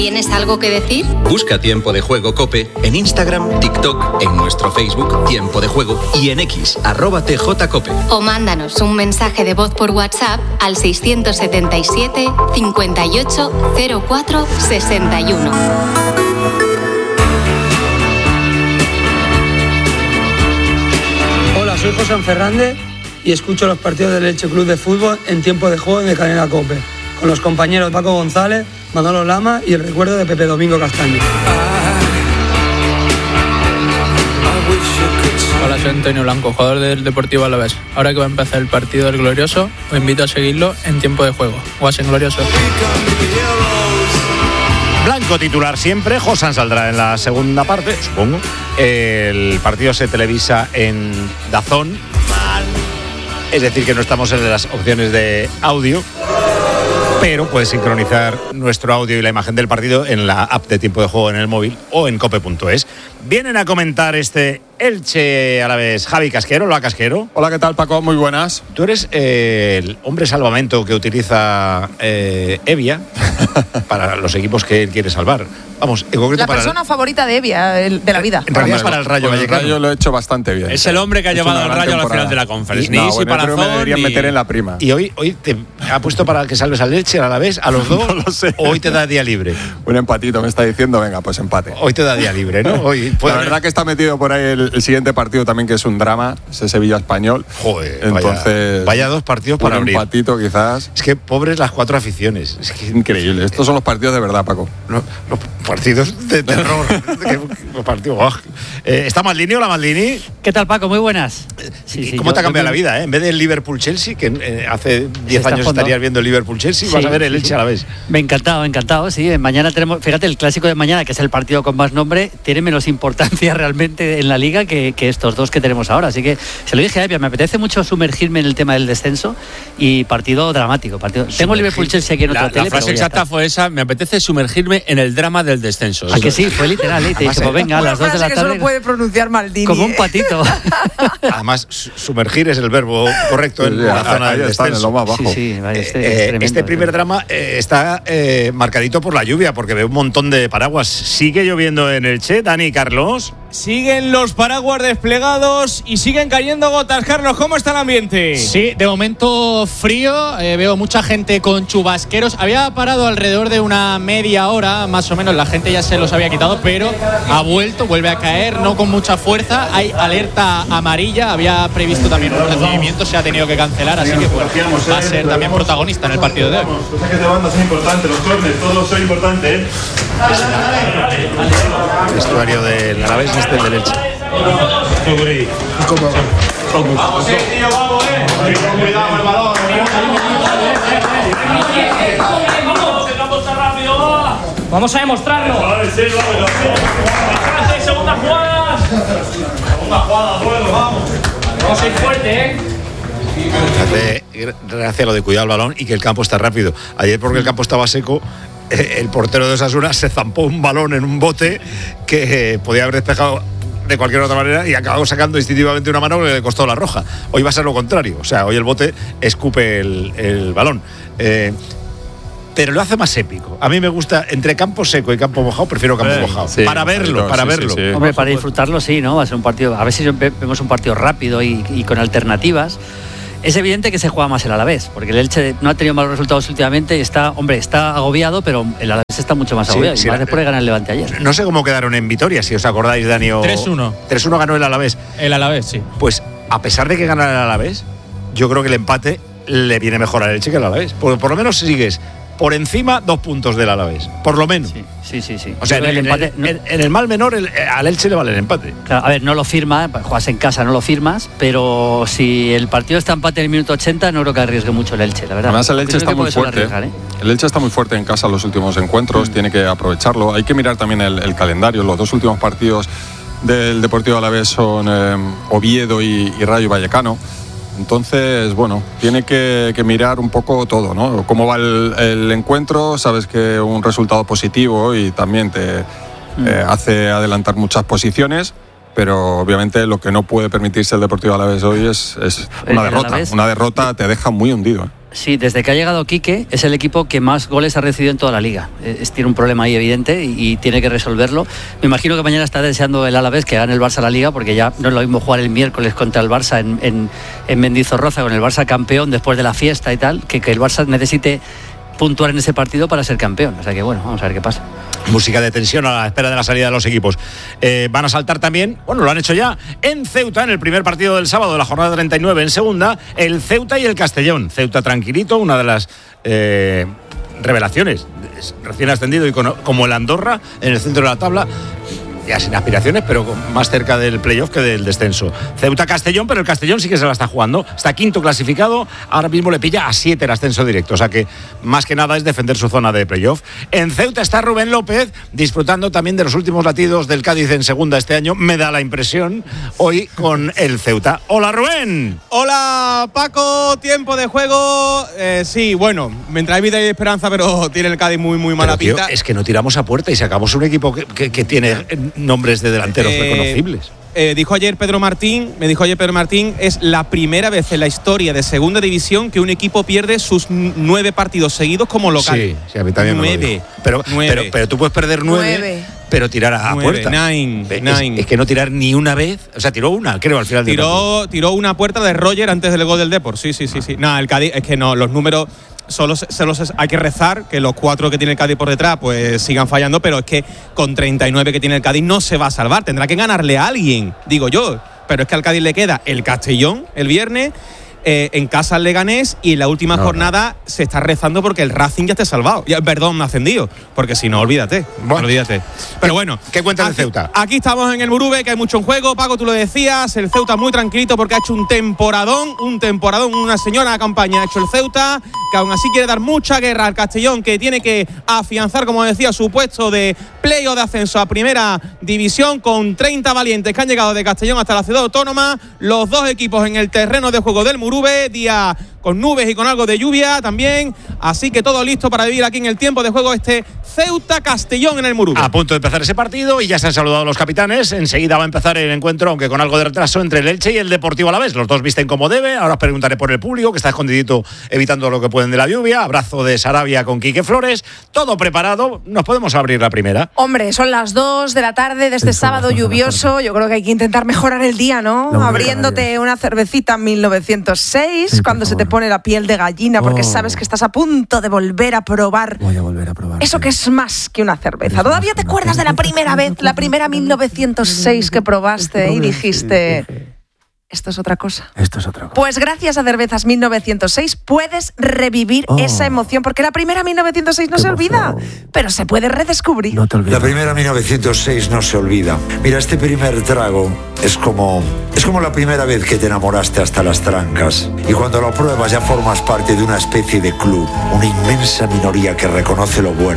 ¿Tienes algo que decir? Busca Tiempo de Juego COPE en Instagram, TikTok, en nuestro Facebook Tiempo de Juego y en X, @TJCope. O mándanos un mensaje de voz por WhatsApp al 677 58 04 61. Hola, soy José Fernández y escucho los partidos del Elche Club de Fútbol en Tiempo de Juego de Cadena COPE, con los compañeros Paco González, Manolo Lama y el recuerdo de Pepe Domingo Castaño. Hola, soy Antonio Blanco, jugador del Deportivo Alavés. Ahora que va a empezar el partido del Glorioso, os invito a seguirlo en Tiempo de Juego. Guasen Glorioso. Blanco titular siempre, Josán saldrá en la segunda parte, supongo. El partido se televisa en DAZN, es decir, que no estamos en las opciones de audio, pero puedes sincronizar nuestro audio y la imagen del partido en la app de Tiempo de Juego en el móvil o en cope.es. Vienen a comentar este Elche Alavés Javi Casquero. Hola, Casquero. Hola, ¿qué tal, Paco? Muy buenas. Tú eres el hombre salvamento que utiliza Evia para los equipos que él quiere salvar. Vamos, en concreto la persona favorita de Evia, de la vida. En realidad es para el Rayo Vallecano. El Rayo lo he hecho bastante bien. Es el hombre que ha llevado al Rayo a la final de la Conference. Ni Isi para me deberían meter en la prima. ¿Y hoy te ha puesto para que salves al Elche a la vez, a los dos? No lo sé. ¿O hoy te da día libre? Un empatito me está diciendo, venga, pues empate. Hoy te da día libre, ¿no? Hoy la verdad que está metido por ahí el siguiente partido también, que es un drama, ese Sevilla-Español. Joder, entonces vaya dos partidos para abrir. Un empatito quizás. Es que pobres las cuatro aficiones. Es que increíble. Estos son los partidos de verdad, Paco. Los partidos de terror. Los partidos. ¿Está Maldini? Hola, Maldini. ¿Qué tal, Paco? Muy buenas. ¿Cómo te ha cambiado la vida? En vez del Liverpool-Chelsea, que hace 10 años estarías viendo el Liverpool-Chelsea, vas a ver el Elche a la vez. Me encantado, sí. Mañana tenemos, fíjate, el clásico de mañana, que es el partido con más nombre, tiene menos importancia realmente en la liga que estos dos que tenemos ahora. Así que se lo dije a Evia, me apetece mucho sumergirme en el tema del descenso y partido dramático. Tengo Liverpool-Chelsea aquí en otra tele. La frase exacta fue esa: me apetece sumergirme en el drama del descenso. ¿A que sí? Fue literal, y te dije, pues venga, a las 2 de la tarde. Que solo puede pronunciar Maldini. Como un patito. Además, sumergir es el verbo correcto en la zona del descenso. En lo más bajo. Sí, tremendo, este primer drama está marcadito por la lluvia, porque veo un montón de paraguas. ¿Sigue lloviendo en Elche, Dani y Carlos? Siguen los paraguas desplegados y siguen cayendo gotas. Carlos, ¿cómo está el ambiente? Sí, de momento frío, veo mucha gente con chubasqueros. Había parado alrededor de una media hora, más o menos, la gente ya se los había quitado, pero ha vuelto, vuelve a caer, no con mucha fuerza. Hay alerta amarilla, había previsto también un recibimiento, se ha tenido que cancelar, así que bueno, va a ser también protagonista en el partido de hoy. Los saques de banda son importantes, los corners, todos son importantes, ¿eh? El vestuario del Alavés es el del Elche. Vamos, tío, vamos, cuidado con el balón. Vamos a demostrarlo. Segunda jugada. Segunda jugada, bueno, vamos. Vamos a ir fuerte, Hace gracia lo de cuidar el balón y que el campo está rápido. Ayer, porque el campo estaba seco, el portero de Osasuna se zampó un balón en un bote que podía haber despejado de cualquier otra manera y acabó sacando instintivamente una mano que le costó la roja. Hoy va a ser lo contrario, o sea, hoy el bote escupe el balón. Pero lo hace más épico. A mí me gusta, entre campo seco y campo mojado, prefiero campo mojado. Sí, para verlo. Sí. Hombre, para disfrutarlo sí, ¿no? Va a ser un partido, a ver si vemos un partido rápido y con alternativas. Es evidente que se juega más el Alavés, porque el Elche no ha tenido malos resultados últimamente y está agobiado, pero el Alavés está mucho más agobiado, y más después de ganar el Levante ayer. No sé cómo quedaron en Vitoria, si os acordáis, Dani. 3-1. 3-1 ganó el Alavés. El Alavés, sí. Pues a pesar de que gana el Alavés, yo creo que el empate le viene mejor al Elche que al Alavés. Por lo menos sigues por encima 2 puntos del Alavés, por lo menos. Sí. O sea, en el mal menor al Elche le vale el empate. Claro, a ver, no lo firma, juegas en casa, no lo firmas, pero si el partido está empate en el minuto 80, no creo que arriesgue mucho el Elche, la verdad. Además, el Elche está muy fuerte. El Elche está muy fuerte en casa en los últimos encuentros, tiene que aprovecharlo. Hay que mirar también el calendario. Los 2 últimos partidos del Deportivo Alavés son Oviedo y Rayo Vallecano. Entonces, bueno, tiene que mirar un poco todo, ¿no? Cómo va el encuentro, sabes que un resultado positivo y también te hace adelantar muchas posiciones, pero obviamente lo que no puede permitirse el Deportivo Alavés hoy es una derrota. Una derrota te deja muy hundido. Sí, desde que ha llegado Quique es el equipo que más goles ha recibido en toda la liga. Tiene un problema ahí evidente y tiene que resolverlo. Me imagino que mañana está deseando el Alavés que gane el Barça la liga, porque ya no es lo mismo jugar el miércoles contra el Barça en Mendizorroza con el Barça campeón después de la fiesta y tal, que el Barça necesite puntuar en ese partido para ser campeón. O sea que bueno, vamos a ver qué pasa. Música de tensión a la espera de la salida de los equipos. Van a saltar también, bueno, lo han hecho ya, en Ceuta, en el primer partido del sábado de la jornada 39 en segunda, el Ceuta y el Castellón. Ceuta tranquilito, una de las revelaciones, recién ascendido y como el Andorra en el centro de la tabla, ya sin aspiraciones, pero más cerca del playoff que del descenso. Ceuta-Castellón, pero el Castellón sí que se la está jugando. Está quinto clasificado, ahora mismo le pilla a 7 el ascenso directo, o sea que más que nada es defender su zona de playoff. En Ceuta está Rubén López, disfrutando también de los últimos latidos del Cádiz en segunda este año, me da la impresión, hoy con el Ceuta. ¡Hola, Rubén! Hola, Paco, tiempo de juego. Sí, bueno, mientras hay vida y esperanza, pero tiene el Cádiz muy mala pinta. Es que no tiramos a puerta y sacamos un equipo que tiene nombres de delanteros reconocibles. Me dijo ayer Pedro Martín, es la primera vez en la historia de segunda división que un equipo pierde sus 9 partidos seguidos como local. Sí, a mí también 9. Pero tú puedes perder 9, pero tirar a puerta. 9. Es que no tirar ni una vez, o sea, tiró una, creo, al final. Tiró una puerta de Roger antes del gol del Depor. Sí. No, el Cádiz, es que no, los números solo hay que rezar que los 4 que tiene el Cádiz por detrás pues sigan fallando, pero es que con 39 que tiene el Cádiz no se va a salvar, tendrá que ganarle a alguien, digo yo, pero es que al Cádiz le queda el Castellón el viernes, en casa al Leganés, y en la última jornada se está rezando porque el Racing ya esté salvado, ascendido, porque si no, olvídate. Pero bueno, ¿qué cuentas de Ceuta? Aquí estamos en el Murube, que hay mucho en juego. Paco, tú lo decías, el Ceuta muy tranquilito porque ha hecho un temporadón, una señora campaña ha hecho el Ceuta, que aún así quiere dar mucha guerra al Castellón, que tiene que afianzar, como decía, su puesto de playoff de ascenso a primera división, con 30 valientes que han llegado de Castellón hasta la ciudad autónoma, los 2 equipos en el terreno de juego del Murube, día con nubes y con algo de lluvia también, así que todo listo para vivir aquí en el tiempo de juego este Ceuta-Castellón en el Murube. A punto de empezar ese partido y ya se han saludado los capitanes. Enseguida va a empezar el encuentro, aunque con algo de retraso, entre el Elche y el Deportivo Alavés. Los dos visten como debe. Ahora os preguntaré por el público, que está escondidito evitando lo que pueden de la lluvia. Abrazo de Sarabia con Quique Flores. Todo preparado. Nos podemos abrir la primera. Hombre, son las 2 de la tarde de este sábado lluvioso. Yo creo que hay que intentar mejorar el día, ¿no? Abriéndote una cervecita 1906, cuando se te pone la piel de gallina, porque sabes que estás a punto de volver a probar. Voy a volver a probar. Eso que es más que una cerveza. ¿Todavía te acuerdas de la primera vez, la primera 1906 que probaste y dijiste: esto es otra cosa? Esto es otra cosa. Pues gracias a Cervezas 1906 puedes revivir esa emoción, porque la primera 1906 no se olvida, pero se puede redescubrir. No te olvides. La primera 1906 no se olvida. Mira, este primer trago es como la primera vez que te enamoraste hasta las trancas. Y cuando lo pruebas ya formas parte de una especie de club, una inmensa minoría que reconoce lo bueno.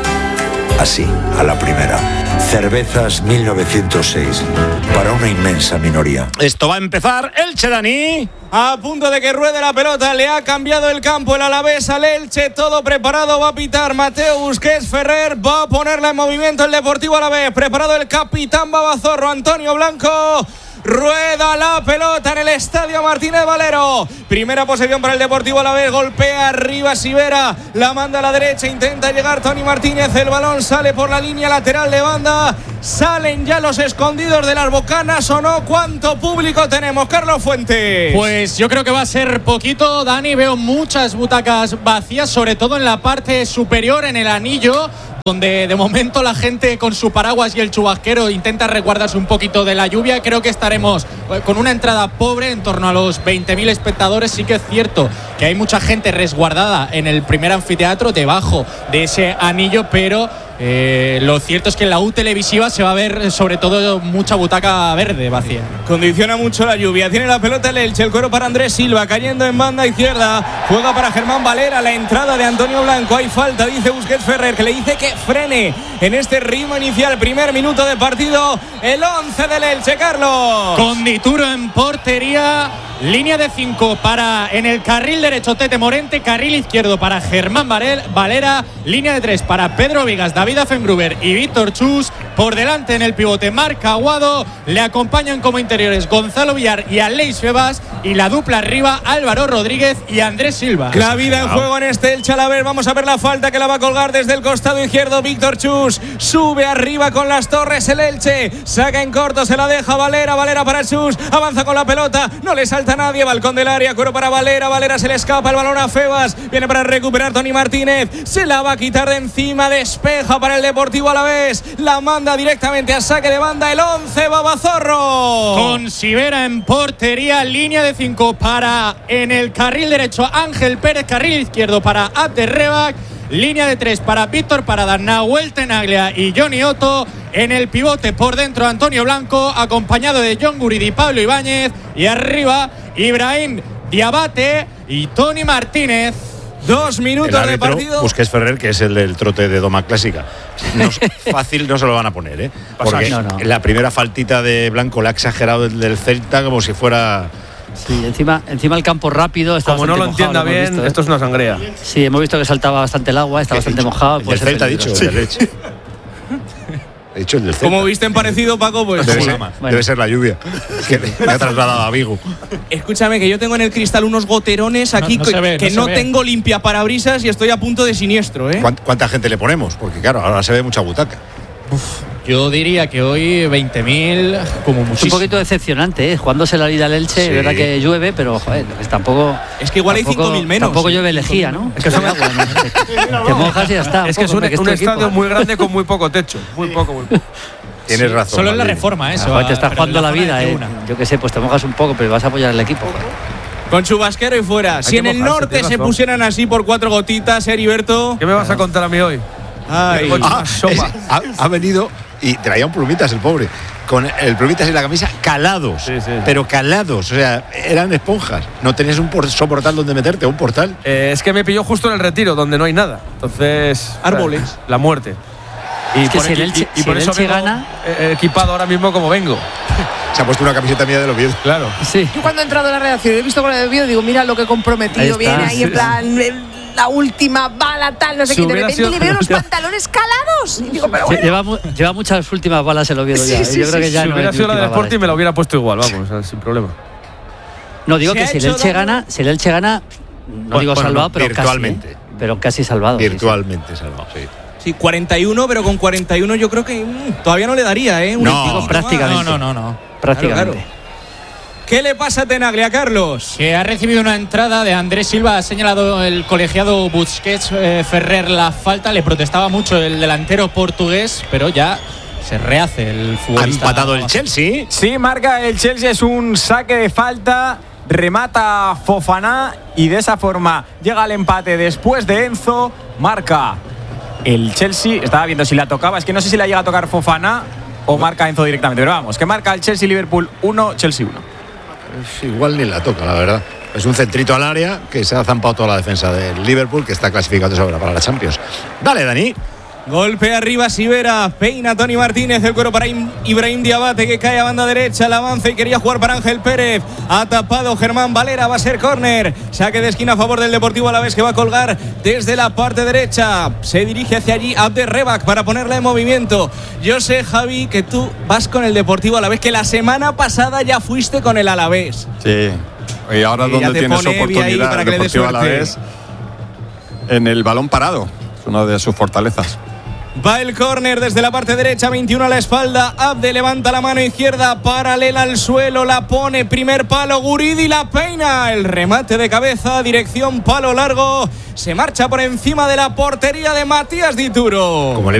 Así, a la primera. Cervezas 1906. Para una inmensa minoría. Esto va a empezar. Elche, Dani. A punto de que ruede la pelota. Le ha cambiado el campo el Alavés al Elche. Todo preparado. Va a pitar Mateo Busquets Ferrer. Va a ponerla en movimiento el Deportivo Alavés. Preparado el capitán Babazorro, Antonio Blanco. Rueda la pelota en el Estadio Martínez Valero. Primera posesión para el Deportivo Alavés. Golpea arriba Sivera. La manda a la derecha. Intenta llegar Toni Martínez. El balón sale por la línea lateral de banda. Salen ya los escondidos de las bocanas, ¿o no? ¿Cuánto público tenemos, Carlos Fuentes? Pues yo creo que va a ser poquito, Dani. Veo muchas butacas vacías, sobre todo en la parte superior, en el anillo, donde de momento la gente con su paraguas y el chubasquero intenta resguardarse un poquito de la lluvia. Creo que estaremos con una entrada pobre, en torno a los 20.000 espectadores. Sí que es cierto que hay mucha gente resguardada en el primer anfiteatro, debajo de ese anillo, pero lo cierto es que en la U televisiva se va a ver sobre todo mucha butaca verde vacía. Condiciona mucho la lluvia. Tiene la pelota el Elche, el cuero para Andrés Silva, cayendo en banda izquierda. Juega para Germán Valera, la entrada de Antonio Blanco. Hay falta, dice Busquets Ferrer, que le dice que frene en este ritmo inicial. Primer minuto de partido, el 11 del Elche, Carlos. Con Dituro en portería. Línea de 5 para en el carril derecho Tete Morente, carril izquierdo para Germán Valera, línea de 3 para Pedro Vigas, David Affengruber y Víctor Chus. Por delante en el pivote Marc Aguado, le acompañan como interiores Gonzalo Villar y Aleix Febas, y la dupla arriba Álvaro Rodríguez y Andrés Silva. La vida en juego en este Elche Alavés. Vamos a ver la falta que la va a colgar desde el costado izquierdo Víctor Chus. Sube arriba con las torres el Elche, saca en corto, se la deja Valera para Chus, avanza con la pelota, no le salta nadie, balcón del área, cuero para Valera se le escapa el balón a Febas, viene para recuperar Toni Martínez, se la va a quitar de encima, despeja para el Deportivo Alavés, la manda directamente a saque de banda el 11 Babazorro. Con Sivera en portería, línea de 5 para en el carril derecho Ángel Pérez, carril izquierdo para Abder Rebak, línea de 3 para Víctor Parada, Nahuel Tenaglia y Johnny Otto. En el pivote por dentro Antonio Blanco, acompañado de John Guridi y Pablo Ibáñez, y arriba Ibrahim Diabate y Toni Martínez. 2 minutos de partido. Busquets Ferrer, que es el del trote de Doma Clásica. Fácil no se lo van a poner, ¿eh? Porque la primera faltita de Blanco la ha exagerado el del Celta como si fuera... Sí, encima el campo rápido está como no lo entienda mojado, bien, visto, esto es una sangría. Sí, hemos visto que saltaba bastante el agua, está bastante mojado. El Celta ha dicho, sí. He dicho el del Celta. Como viste en parecido, Paco, pues debe ser la lluvia que me ha trasladado a Vigo. Escúchame, que yo tengo en el cristal unos goterones aquí que no tengo limpia parabrisas y estoy a punto de siniestro, ¿eh? ¿Cuánta gente le ponemos? Porque claro, ahora se ve mucha butaca. Yo diría que hoy 20.000 como muchísimo. Es un poquito decepcionante, ¿eh? Jugándose la vida al Elche, es verdad que llueve, pero joder, tampoco. Es que igual hay 5.000 menos. Tampoco llueve lejía, ¿no? Es que son agua, ¿no? Te mojas y ya está. Es que es un estadio muy grande con muy poco techo. Muy poco. Tienes razón. Solo en la reforma, eso. Te estás jugando la vida, yo qué sé, pues te mojas un poco, pero vas a apoyar al equipo. Con chubasquero y fuera. Si en el norte se pusieran así por 4 gotitas, Heriberto. ¿Qué me vas a contar a mí hoy? Ha venido y traía un plumitas el pobre, con el plumitas y la camisa calados, pero calados, o sea, eran esponjas. No tenías un soportal donde meterte, un portal. Es que me pilló justo en el Retiro, donde no hay nada. Entonces, árboles, la muerte. Y por, por eso vengo gana, equipado ahora mismo como vengo. Se ha puesto una camiseta mía del Oviedo. Claro. Sí. Yo cuando he entrado en la redacción he visto con el Oviedo, digo, mira lo que comprometido viene ahí en plan la última bala, tal, no sé qué. De repente le veo los pantalones calados. Y digo, pero bueno. Lleva muchas últimas balas el Oviedo ya. Yo creo que ya si no hubiera sido la del Sporting me la hubiera puesto igual, vamos, sí. O sea, sin problema. No, digo que si el Elche gana, no digo salvado, pero virtualmente. Casi, pero casi salvado. Virtualmente salvado, sí. Sí, 41, pero con 41 yo creo que todavía no le daría, ¿eh? No, prácticamente. No. Prácticamente. Claro. ¿Qué le pasa a Tenaglia, Carlos? Que ha recibido una entrada de Andrés Silva, ha señalado el colegiado Busquets Ferrer la falta, le protestaba mucho el delantero portugués, pero ya se rehace el futbolista. ¿Ha empatado el Chelsea? Sí, marca el Chelsea, es un saque de falta, remata Fofana y de esa forma llega el empate después de Enzo, marca el Chelsea, estaba viendo si la tocaba, es que no sé si la llega a tocar Fofana o marca Enzo directamente, pero vamos, que marca el Chelsea, Liverpool 1, Chelsea 1. Igual ni la toca, la verdad. Es un centrito al área que se ha zampado toda la defensa del Liverpool, que está clasificado de sobra para la Champions. Dale, Dani. Golpe arriba Sivera, peina Toni Martínez, el cuero para Ibrahim Diabate, que cae a banda derecha, el avance y quería jugar para Ángel Pérez, ha tapado Germán Valera, va a ser córner, saque de esquina a favor del Deportivo Alavés, que va a colgar desde la parte derecha, se dirige hacia allí Abder Rebak para ponerla en movimiento. Yo sé, Javi, que tú vas con el Deportivo Alavés, que la semana pasada ya fuiste con el Alavés. Sí, y ahora donde tienes oportunidad el Deportivo Alavés, en el balón parado, es una de sus fortalezas. Va el córner desde la parte derecha, 21 a la espalda. Abde levanta la mano izquierda, paralela al suelo, la pone, primer palo, Guridi la peina. El remate de cabeza, dirección palo largo. Se marcha por encima de la portería de Matías Dituro.